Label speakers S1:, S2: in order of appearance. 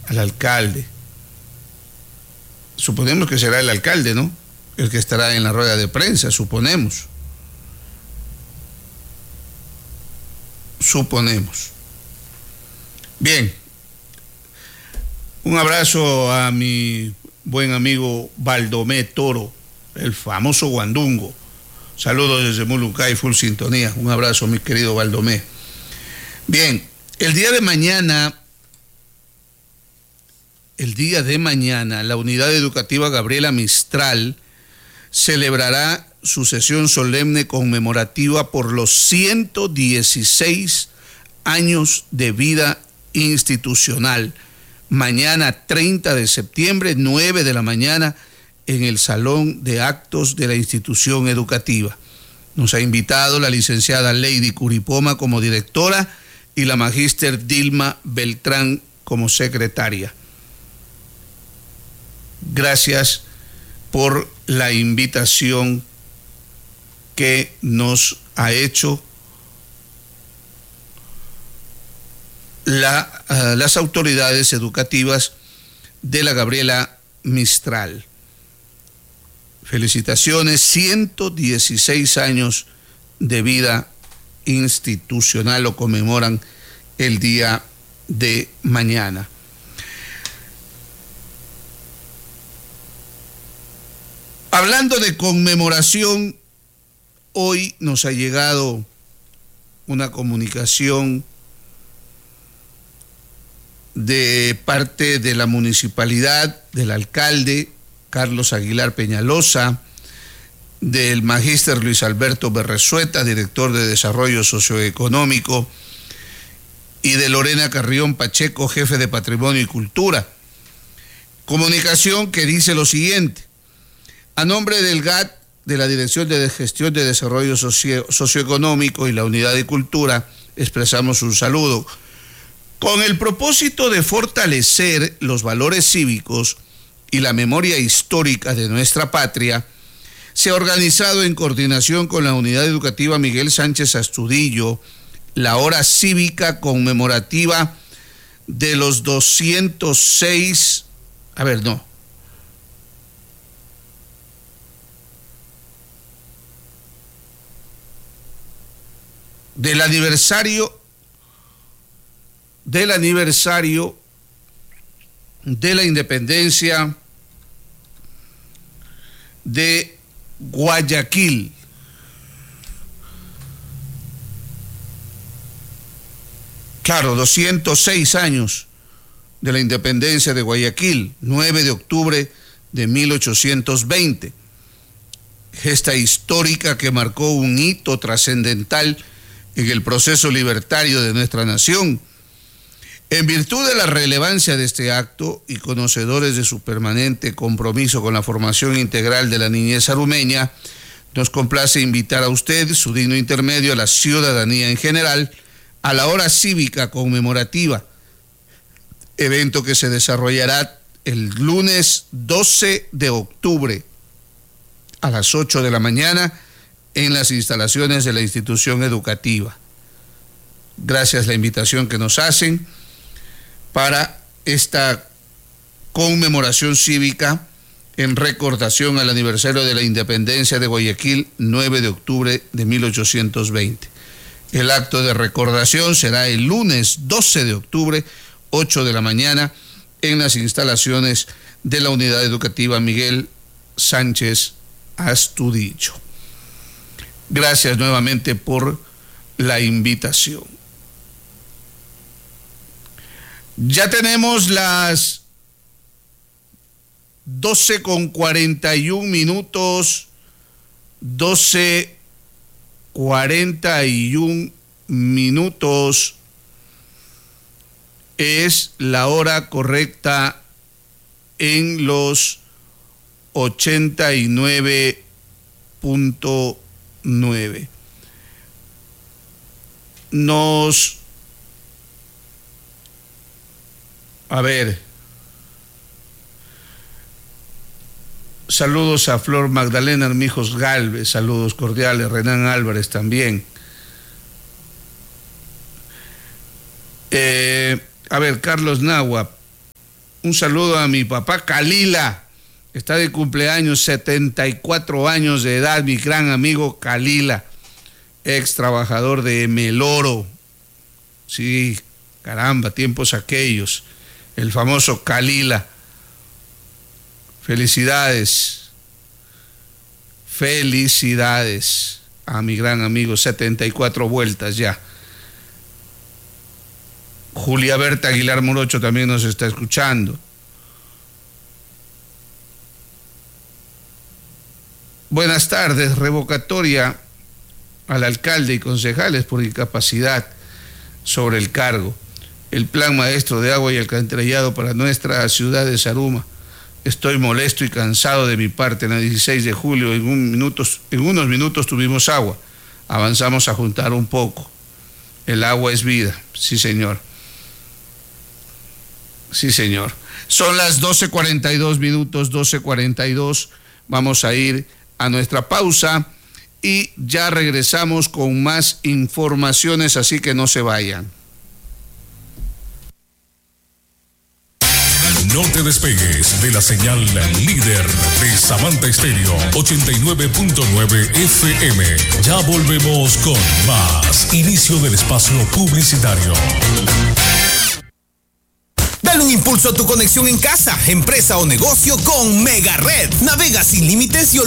S1: al alcalde. Suponemos que será el alcalde, ¿no? El que estará en la rueda de prensa, suponemos. Bien, un abrazo a mi buen amigo Baldomé Toro, el famoso guandungo. Saludos desde Muluncay, full sintonía. Un abrazo, mi querido Baldomé. Bien, el día de mañana, la Unidad Educativa Gabriela Mistral celebrará su sesión solemne conmemorativa por los 116 años de vida institucional. Mañana 30 de septiembre, 9 de la mañana, en el Salón de Actos de la institución educativa. Nos ha invitado la licenciada Lady Curipoma como directora y la magíster Dilma Beltrán como secretaria. Gracias por la invitación que nos ha hecho las autoridades educativas de la Gabriela Mistral. Felicitaciones, 116 años de vida institucional lo conmemoran el día de mañana. Hablando de conmemoración, hoy nos ha llegado una comunicación de parte de la municipalidad, del alcalde Carlos Aguilar Peñalosa, del magíster Luis Alberto Berresueta, director de Desarrollo Socioeconómico, y de Lorena Carrión Pacheco, jefe de Patrimonio y Cultura. Comunicación que dice lo siguiente: a nombre del GAT, de la Dirección de Gestión de Desarrollo Socioeconómico y la Unidad de Cultura, expresamos un saludo. Con el propósito de fortalecer los valores cívicos y la memoria histórica de nuestra patria, se ha organizado en coordinación con la Unidad Educativa Miguel Sánchez Astudillo la hora cívica conmemorativa de los 206, del aniversario de la independencia de Guayaquil. Claro, 206 años de la independencia de Guayaquil, 9 de octubre de 1820. Gesta histórica que marcó un hito trascendental en el proceso libertario de nuestra nación. En virtud de la relevancia de este acto y conocedores de su permanente compromiso con la formación integral de la niñez arumeña, nos complace invitar a usted, su digno intermedio, a la ciudadanía en general, a la hora cívica conmemorativa, evento que se desarrollará el lunes 12 de octubre a las 8 de la mañana en las instalaciones de la institución educativa. Gracias a la invitación que nos hacen para esta conmemoración cívica en recordación al aniversario de la independencia de Guayaquil, 9 de octubre de 1820. El acto de recordación será el lunes 12 de octubre, 8 de la mañana, en las instalaciones de la Unidad Educativa Miguel Sánchez Astudillo. Gracias nuevamente por la invitación. Ya tenemos las 12:41 12:41 es la hora correcta en los 89.9. Saludos a Flor Magdalena Armijos Galvez, saludos cordiales, Renan Álvarez también. Carlos Nahua, Un saludo a mi papá Kalila, está de cumpleaños, 74 años de edad, mi gran amigo Kalila, ex trabajador de Meloro. Sí, caramba, tiempos aquellos, el famoso Kalila. Felicidades a mi gran amigo, 74 vueltas ya. Julia Berta Aguilar Morocho también nos está escuchando. Buenas tardes, revocatoria al alcalde y concejales por incapacidad sobre el cargo. El plan maestro de agua y alcantarillado para nuestra ciudad de Zaruma. Estoy molesto y cansado de mi parte. En el 16 de julio, en unos minutos tuvimos agua. Avanzamos a juntar un poco. El agua es vida. Sí, señor. Sí, señor. Son las 12:42 minutos, 12:42. Vamos a ir a nuestra pausa y ya regresamos con más informaciones, así que no se vayan.
S2: No te despegues de la señal líder de Samantha Estéreo 89.9 FM. Ya volvemos con más. Inicio del espacio publicitario.
S3: Dale un impulso a tu conexión en casa, empresa o negocio con Mega Red. Navega sin límites y